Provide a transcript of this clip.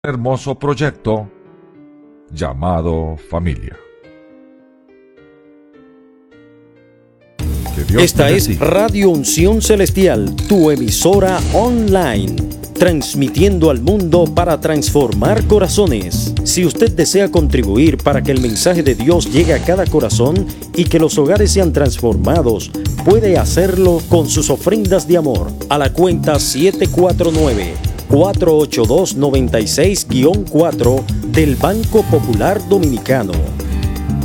hermoso proyecto llamado familia. Que Dios Esta te es bendiga. Radio Unción Celestial, tu emisora online, transmitiendo al mundo para transformar corazones. Si usted desea contribuir para que el mensaje de Dios llegue a cada corazón y que los hogares sean transformados, puede hacerlo con sus ofrendas de amor a la cuenta 749-482-96-4 del Banco Popular Dominicano.